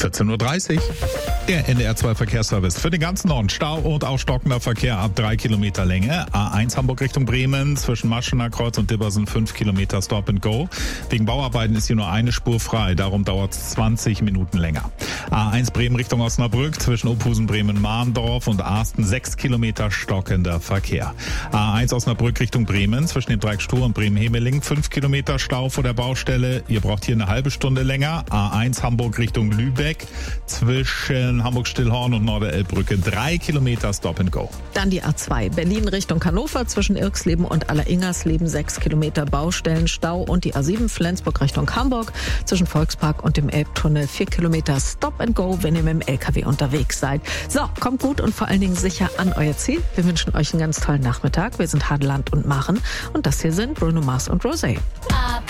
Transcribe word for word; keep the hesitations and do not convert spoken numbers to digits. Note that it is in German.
vierzehn Uhr dreißig. Der N D R zwei Verkehrsservice für den ganzen Norden. Stau und auch stockender Verkehr ab drei Kilometer Länge. A eins Hamburg Richtung Bremen zwischen Maschener Kreuz und Dibbersen fünf Kilometer Stop and Go. Wegen Bauarbeiten ist hier nur eine Spur frei. Darum dauert es zwanzig Minuten länger. A eins Bremen Richtung Osnabrück zwischen Ophusen, Bremen, Mahndorf und Arsten sechs Kilometer stockender Verkehr. A eins Osnabrück Richtung Bremen zwischen dem Dreieck Stur und Bremen-Hemeling fünf Kilometer Stau vor der Baustelle. Ihr braucht hier eine halbe Stunde länger. A eins Hamburg Richtung Lübeck zwischen Hamburg-Stillhorn und Norderelbbrücke drei Kilometer Stop and Go. Dann die A zwei Berlin Richtung Hannover zwischen Irksleben und Alleringers-Leben sechs Kilometer Baustellen, Stau und die A sieben Flensburg Richtung Hamburg zwischen Volkspark und dem Elbtunnel vier Kilometer Stop and Go, wenn ihr mit dem L K W unterwegs seid. So, kommt gut und vor allen Dingen sicher an euer Ziel. Wir wünschen euch einen ganz tollen Nachmittag. Wir sind Hadeland und Machen und das hier sind Bruno Mars und Rosé.